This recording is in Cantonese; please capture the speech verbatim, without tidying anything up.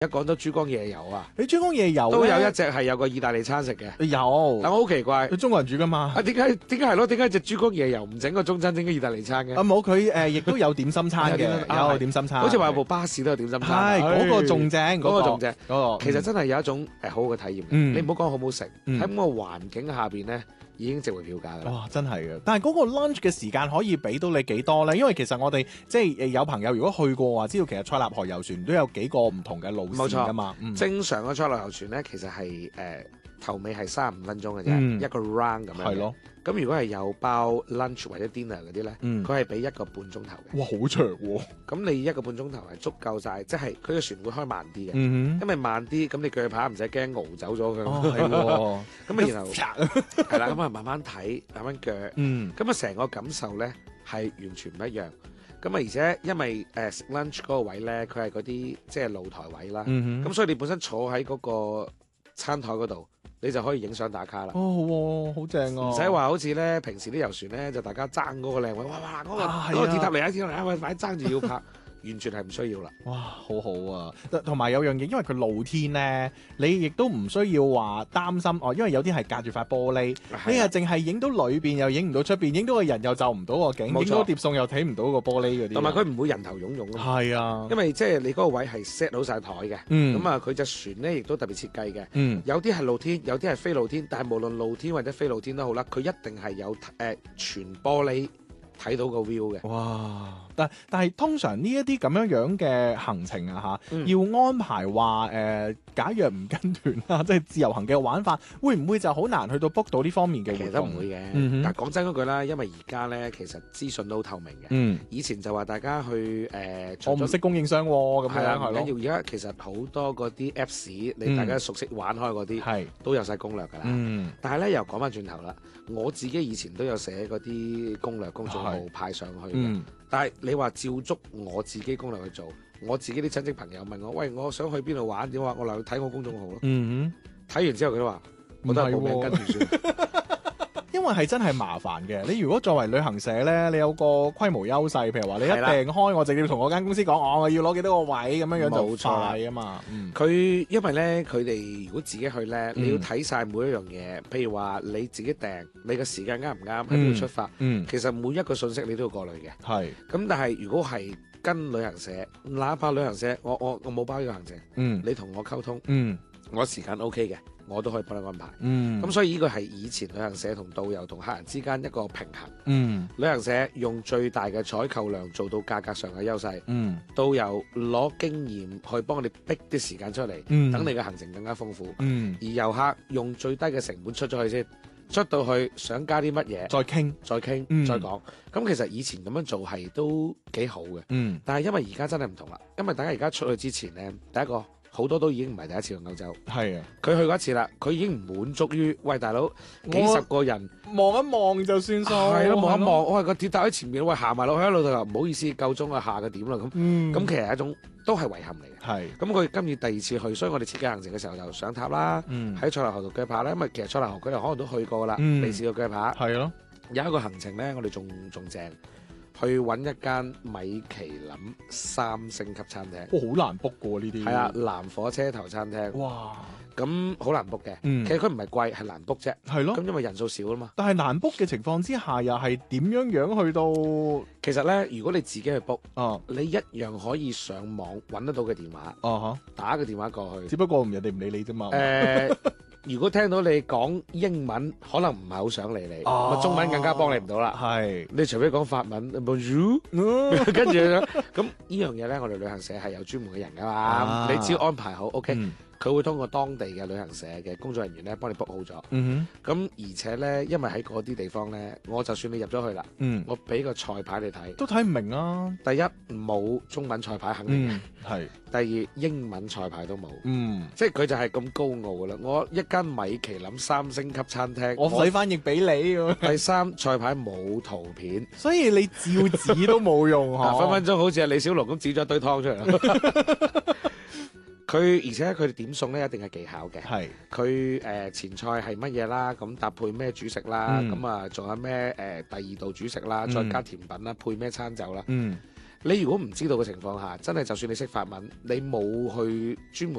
一講到珠江夜遊啊， 你珠江夜遊都有一隻係有個意大利餐食嘅。 有， 但我好奇怪， 佢中國人煮噶嘛？ 啊點解點解係咯？點解隻珠江夜遊唔整個中餐，整個意大利餐嘅？ 啊冇，佢誒亦都有點心餐嘅，有點心餐。 好似話有部巴士都有點心餐。 係嗰個仲正， 嗰個仲正。 嗰個其實真係有一種誒好好嘅體驗。你唔好講好唔好食，喺咁個環境下邊咧，已經值回票價㗎啦。 哇！真係嘅。但係嗰個 lunch 嘅時間可以俾到你幾多咧？因為其實我哋即係誒有朋友如果去過話，知道其實塞納河遊船都有幾個唔同嘅路線㗎嘛。 冇錯，正常嘅塞納河遊船咧，其實係誒頭尾係三十五分鐘嘅啫，一個 round 咁樣。係咯。咁如果係有包 lunch 或者 dinner 嗰啲咧，佢係俾一個半鐘頭嘅。 哇！好長喎。 咁你一個半鐘頭係足夠晒，即係佢個船會開慢啲嘅。 嗯因為慢啲，咁你鋸扒唔使驚熬走咗佢。 哦，係喎。 咁啊，然後係啦，咁啊慢慢睇，慢慢鋸。 嗯。 咁啊，成個感受咧係完全唔一樣。咁啊，而且因為誒食 lunch 嗰個位咧，佢係嗰啲即係露台位啦。 嗯咁所以你本身坐喺嗰個餐台嗰度，你就可以影相打卡啦。 哦，好正啊！ 唔使話好似咧平時啲遊船咧，就大家爭嗰個靚位，哇哇嗰個嗰個鐵塔嚟啊，鐵塔嚟啊，喂快爭住要拍。完全係唔需要啦。 哇，好好啊！同埋有樣嘢，因為佢露天咧，你亦都唔需要話擔心哦，因為有啲係隔住塊玻璃，你係淨係影到裏邊又影唔到出邊，影到個人又就唔到個景，影到碟餸又睇唔到個玻璃嗰啲。 同埋佢唔會人頭湧湧。 係啊， 因為即係你嗰個位係 set 好晒台嘅，咁啊佢隻船咧亦都特別設計嘅， 嗯、 有啲係露天，有啲係非露天，但係無論露天或者非露天都好啦，佢一定係有誒、呃、全玻璃睇到個 view 嘅。 哇！但但係通常呢一啲咁樣樣嘅行程啊嚇， 嗯、 要安排話誒、呃，假若唔跟團啦，即係自由行嘅玩法，會唔會就好難去到 book 到呢方面嘅活動？ 其實都唔會嘅， 嗯、 但係講真嗰句啦，因為而家咧其實資訊都好透明嘅。 嗯、 以前就話大家去誒，呃、 我唔識供應商喎、啊，咁樣係咯。 要而家其實好多嗰啲 Apps，你大家熟悉玩開嗰啲，係、嗯、都有晒攻略㗎啦。嗯、但係咧又講翻轉頭啦，我自己以前都有寫嗰啲攻略公眾號派上去嘅。嗯、但係你話照足我自己攻略去做，我自己啲親戚朋友問我，喂，我想去邊度玩點話？我嚟睇我公眾號咯。嗯哼，睇完之後佢都話，我都係報名跟住算。 因為係真係麻煩嘅。你如果作為旅行社咧，你有個規模優勢，譬如話你一訂開，我直接同我間公司講，我要攞幾多個位咁樣樣就快啊嘛。 佢、嗯、因為咧，佢哋如果自己去咧， 嗯、 你要睇晒每一樣嘢。譬如話你自己訂，你個時間啱唔啱喺邊度出發。嗯嗯、其實每一個信息你都要過濾嘅。係是。咁但係如果係跟旅行社，哪怕旅行社我我我冇包呢個行程，嗯、你同我溝通，嗯、我時間 O K 嘅。我都可以幫你安排，咁、嗯、所以呢個係以前旅行社同導遊同客人之間一個平衡。嗯、旅行社用最大嘅採購量做到價格上嘅優勢，嗯、導遊攞經驗去幫你逼啲時間出嚟，等、嗯、你嘅行程更加豐富。嗯、而遊客用最低嘅成本出咗去先，出到去想加啲乜嘢，再傾，再傾，嗯、再講。咁其實以前咁樣做係都幾好嘅，嗯、但係因為而家真係唔同啦，因為大家而家出去之前呢，第一個。好多都已經唔係第一次去歐洲，係啊，佢去過一次啦，佢已經唔滿足於，喂大佬幾十個人望一望就算數， 係咯，望一望，我係個鐵塔喺前面，喂行埋落去一路就話唔好意思，夠鐘啊，下個點啦咁，咁、嗯、其實係一種都係遺憾嚟嘅，係是，咁佢今次第二次去，所以我哋設計行程嘅時候就上塔啦，喺塞納河度鋸扒咧，因為其實塞納河佢哋可能都去過啦，未試過鋸扒，係咯，有一個行程咧，我哋仲仲正。去揾一間米其林三星級餐廳， 哇、哦！好難 book 過呢啲， 係啊，藍火車頭餐廳，哇！咁好難 book 嘅， 嗯、 其實佢唔係貴，係難 book 啫，係咯。咁因為人數少啊嘛。但係難 book 嘅情況之下，又係點樣樣去到？ 其實咧，如果你自己去 book，哦，你一樣可以上網揾得到嘅電話，哦哈，打個電話過去。只不過人哋唔理你啫嘛。誒、呃。如果聽到你講英文，可能唔係好想理你，哦、中文更加幫你唔到啦。係是，你除非講法文，Bonjour，跟住咁呢樣嘢咧，我哋旅行社係有專門嘅人噶嘛，啊、你只要安排好 ，OK。嗯佢會通過當地嘅旅行社嘅工作人員咧，幫你 book 好咗。咁、嗯、哼而且咧，因為喺嗰啲地方咧，我就算你入咗去啦，嗯、我俾個菜牌你睇，都睇唔明啊。第一冇中文菜牌肯定嘅，係、嗯。第二英文菜牌都冇，嗯，即係佢就係咁高傲噶啦。我一間米其林三星級餐廳，我使翻譯俾你。第三菜牌冇圖片，所以你照紙都冇用嚇。分分鐘好似係李小龍咁指咗一堆湯出嚟。佢而且佢哋點餸咧，一定係技巧嘅。係佢誒前菜係乜嘢啦？咁搭配咩主食啦？咁啊仲有咩誒、呃、第二道主食啦？再加甜品啦，配咩餐酒啦？嗯， 你如果唔知道嘅情況下，真係就算你識法文，你冇去專門